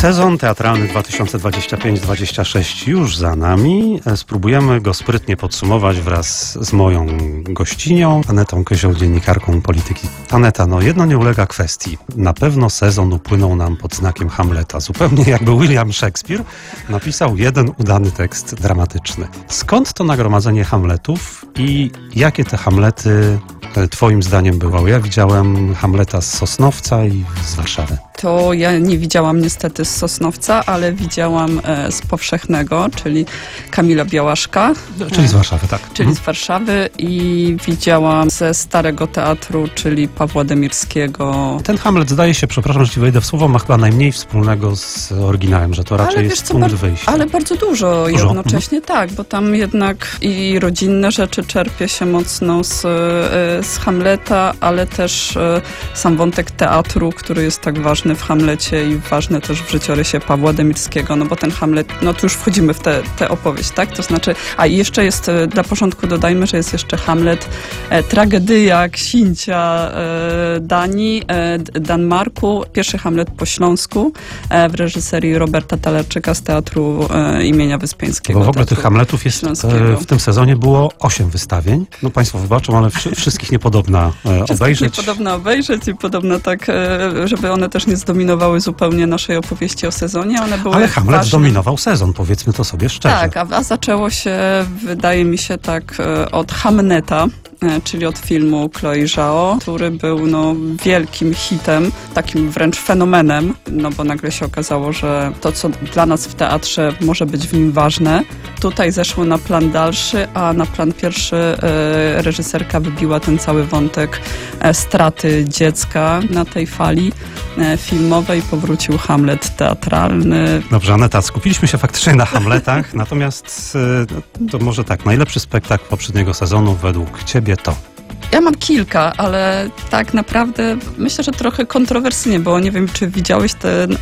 Sezon teatralny 2025-26 już za nami. Spróbujemy go sprytnie podsumować wraz z moją gościnią, Anetą Kyzią, dziennikarką polityki. Aneta, jedno nie ulega kwestii. Na pewno sezon upłynął nam pod znakiem Hamleta. Zupełnie jakby William Shakespeare napisał jeden udany tekst dramatyczny. Skąd to nagromadzenie Hamletów i jakie te Hamlety twoim zdaniem bywały? Ja widziałem Hamleta z Sosnowca i z Warszawy. To ja nie widziałam niestety z Sosnowca, ale widziałam z Powszechnego, czyli Kamila Białaszka. Czyli z Warszawy, tak. Czyli z Warszawy i widziałam ze Starego Teatru, czyli Pawła Demirskiego. Ten Hamlet, zdaje się, przepraszam, że ci wejdę w słowo, ma chyba najmniej wspólnego z oryginałem, że to raczej jest punkt wyjścia. Ale bardzo dużo jednocześnie, tak, bo tam jednak i rodzinne rzeczy czerpie się mocno z Hamleta, ale też sam wątek teatru, który jest tak ważny w Hamlecie i ważny też w życiorysie Pawła Demirskiego, bo ten Hamlet, tu już wchodzimy w tę opowieść, tak? To znaczy, a i jeszcze jest, dla porządku dodajmy, że jest jeszcze Hamlet, tragedia księcia Danmarku, pierwszy Hamlet po śląsku w reżyserii Roberta Talarczyka z Teatru imienia Wyspiańskiego. Bo w ogóle tych Hamletów jest w tym sezonie było 8 wystawień. Państwo wybaczą, ale wszystkich niepodobna obejrzeć. Niepodobna obejrzeć i podobno tak, żeby one też nie zdominowały zupełnie naszej opowieści o sezonie. One były ale Hamlet ważne. Zdominował sezon, powiedzmy to sobie szczerze. Tak, a zaczęło się, wydaje mi się, tak od Hamneta, czyli od filmu Chloe Zhao, który był wielkim hitem, takim wręcz fenomenem, bo nagle się okazało, że to, co dla nas w teatrze może być w nim ważne, tutaj zeszło na plan dalszy, a na plan pierwszy reżyserka wybiła ten cały wątek straty dziecka na tej fali filmowej. Powrócił Hamlet teatralny. Dobrze, Aneta, skupiliśmy się faktycznie na Hamletach, natomiast to może tak, najlepszy spektakl poprzedniego sezonu według ciebie to? Ja mam kilka, ale tak naprawdę myślę, że trochę kontrowersyjnie, bo nie wiem, czy widziałeś ten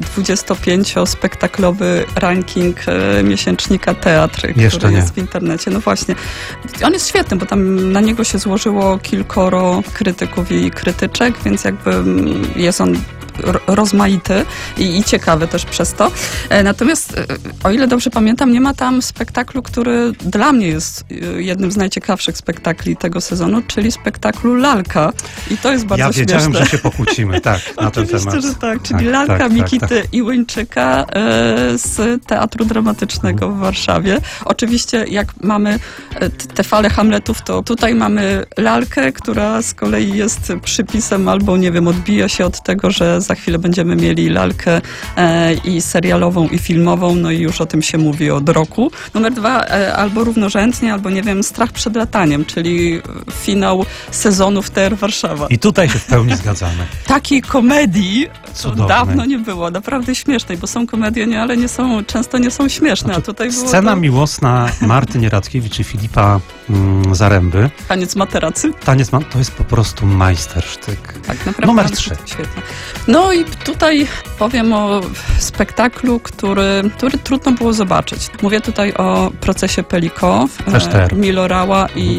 25-spektaklowy ranking miesięcznika Teatr, który jest w internecie. No właśnie. On jest świetny, bo tam na niego się złożyło kilkoro krytyków i krytyczek, więc jakby jest on rozmaity i ciekawy też przez to. Natomiast, o ile dobrze pamiętam, nie ma tam spektaklu, który dla mnie jest jednym z najciekawszych spektakli tego sezonu, czyli spektaklu Lalka. I to jest bardzo śmieszne. Ja wiedziałem, że się pokłócimy, tak, na ten temat. Oczywiście, że tak. Czyli Lalka Mikity Iłończyka z Teatru Dramatycznego w Warszawie. Oczywiście, jak mamy te fale Hamletów, to tutaj mamy Lalkę, która z kolei jest przypisem albo, nie wiem, odbija się od tego, że za chwilę będziemy mieli Lalkę i serialową, i filmową, i już o tym się mówi od roku. Numer 2, albo równorzędnie, albo, nie wiem, Strach przed lataniem, czyli finał sezonu w TR Warszawa. I tutaj się w pełni zgadzamy. Takiej komedii cudownej. Dawno nie było, naprawdę śmiesznej, bo są komedie, ale często nie są śmieszne. A tutaj scena miłosna Marty Nieradkiewicz i Filipa Zaręby. Taniec materacy. To jest po prostu majstersztyk. Tak, naprawdę. Numer 3. Świetnie. I tutaj powiem o spektaklu, który trudno było zobaczyć. Mówię tutaj o procesie Peliko, Milorała i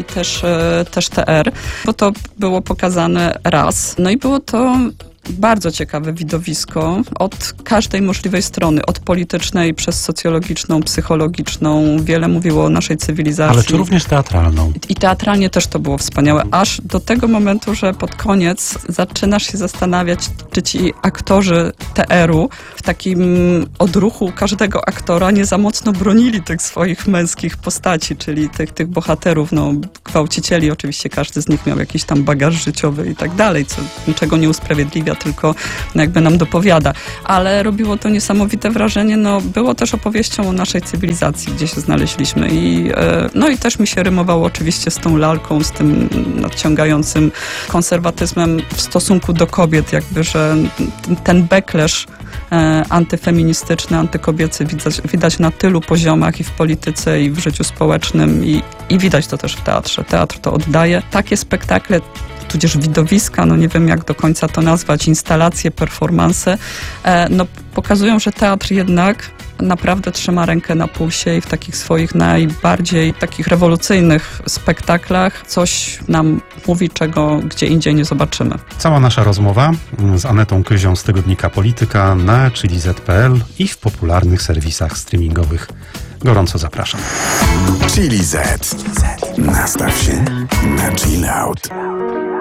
też TR, bo to było pokazane raz. I było to bardzo ciekawe widowisko od każdej możliwej strony, od politycznej przez socjologiczną, psychologiczną. Wiele mówiło o naszej cywilizacji. Ale czy również teatralną? I teatralnie też to było wspaniałe. Aż do tego momentu, że pod koniec zaczynasz się zastanawiać, czy ci aktorzy TR-u w takim odruchu każdego aktora nie za mocno bronili tych swoich męskich postaci, czyli tych bohaterów, gwałcicieli. Oczywiście każdy z nich miał jakiś tam bagaż życiowy i tak dalej, co niczego nie usprawiedliwia, tylko jakby nam dopowiada. Ale robiło to niesamowite wrażenie. Było też opowieścią o naszej cywilizacji, gdzie się znaleźliśmy. I też mi się rymowało oczywiście z tą Lalką, z tym nadciągającym konserwatyzmem w stosunku do kobiet, jakby, że ten backlash antyfeministyczny, antykobiecy widać na tylu poziomach i w polityce, i w życiu społecznym, i widać to też w teatrze. Teatr to oddaje. Takie spektakle, tudzież widowiska, nie wiem jak do końca to nazwać, instalacje, performanse, pokazują, że teatr jednak naprawdę trzyma rękę na pulsie i w takich swoich najbardziej takich rewolucyjnych spektaklach coś nam mówi, czego gdzie indziej nie zobaczymy. Cała nasza rozmowa z Anetą Kyzią z tygodnika Polityka na chiliz.pl i w popularnych serwisach streamingowych. Gorąco zapraszam. Chili Z. Nastaw się na chill out.